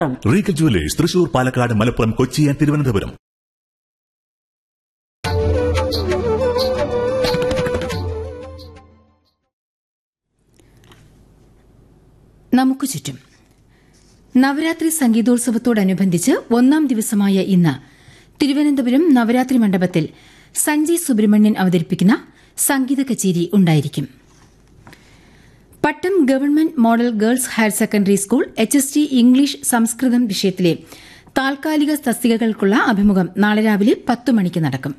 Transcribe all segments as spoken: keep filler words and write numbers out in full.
Regal jewellers Thrissur, Palakkad, Malappuram, Kochi and Thiruvananthapuram. നമുക്ക് ചുറ്റും നവരാത്രി സംഗീതോത്സവത്തോടനുബന്ധിച്ച് ഒന്നാം ദിവസമായ ഇന്ന് തിരുവനന്തപുരം നവരാത്രി മണ്ഡപത്തിൽ സഞ്ജയ് സുബ്രഹ്മണ്യൻ അവതരിപ്പിക്കുന്ന സംഗീത കച്ചേരി ഉണ്ടായിരിക്കും. പട്ടം government model girls higher secondary school H S T English സംസ്കൃതം വിഷയത്തിലെ താൽക്കാലിക തസ്തികകൾക്കുള്ള അഭിമുഖം നാളെ രാവിലെ പത്ത് മണിക്ക് നടക്കും.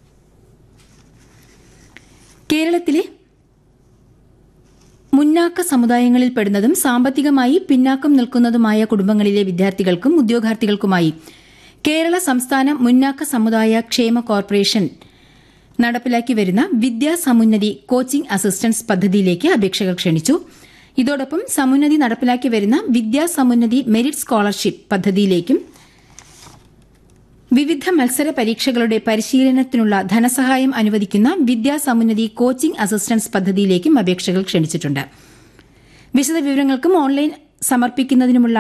കേരളത്തിലെ മുന്നാക്ക സമുദായങ്ങളിൽപ്പെടുന്നതും സാമ്പത്തികമായി പിന്നാക്കം നിൽക്കുന്നതുമായ കുടുംബങ്ങളിലെ വിദ്യാർത്ഥികൾക്കും ഉദ്യോഗാർത്ഥികൾക്കുമായി കേരള സംസ്ഥാന മുന്നാക്ക സമുദായ ക്ഷേമ കോർപ്പറേഷൻ നടപ്പിലാക്കി വരുന്ന വിദ്യാസമുന്നതി കോച്ചിംഗ് അസിസ്റ്റൻസ് പദ്ധതിയിലേക്ക് അപേക്ഷകൾ ക്ഷണിച്ചു. ഇതോടൊപ്പം സമുന്നതി നടപ്പിലാക്കി വരുന്ന വിദ്യാസമുന്നതി മെരിറ്റ് സ്കോളർഷിപ്പ് പദ്ധതിയിലേക്കും വിവിധ മത്സര പരീക്ഷകളുടെ പരിശീലനത്തിനുള്ള ധനസഹായം അനുവദിക്കുന്ന വിദ്യാസമുന്നതി കോച്ചിംഗ് അസിസ്റ്റൻസ് പദ്ധതിയിലേക്കും അപേക്ഷകൾ ക്ഷണിച്ചിട്ടുണ്ട്. വിശദവിവരങ്ങൾക്കും online സമർപ്പിക്കുന്നതിനുമുള്ള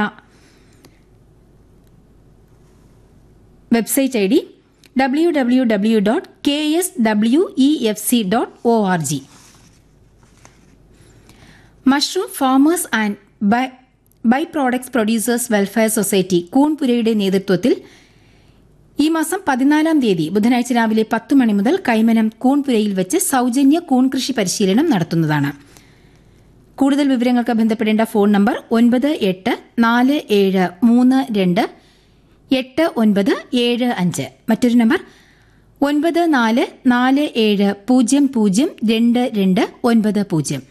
website I D W W W dot K S W E F C dot O R G. Mushroom farmers and by products producers welfare society കൂൺപുരയുടെ നേതൃത്വത്തിൽ ഈ മാസം പതിനാലാം തീയതി ബുധനാഴ്ച രാവിലെ പത്ത് മണി മുതൽ കൈമനം കൂൺപുരയിൽ വെച്ച് സൌജന്യ കൂൺ കൃഷി പരിശീലനം നടത്തുന്നതാണ്. കൂടുതൽ വിവരങ്ങൾക്ക് ബന്ധപ്പെടേണ്ട ഫോൺ നമ്പർ ഒൻപത് എട്ട് നാല് ഏഴ് മൂന്ന് രണ്ട് എട്ട് ഒൻപത് ഏഴ് അഞ്ച്. മറ്റൊരു നമ്പർ ഒൻപത് നാല് നാല് ഏഴ് പൂജ്യം പൂജ്യം രണ്ട് രണ്ട് ഒൻപത് പൂജ്യം.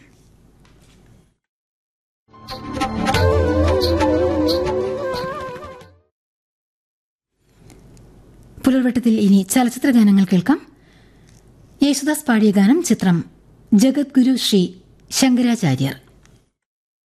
പുലർവട്ടത്തിൽ ഇനി ചലച്ചിത്ര ഗാനങ്ങൾ കേൾക്കാം. യേശുദാസ് പാടിയ ഗാനം ചിത്രം ജഗദ്ഗുരു ശ്രീ ശങ്കരാചാര്യർ.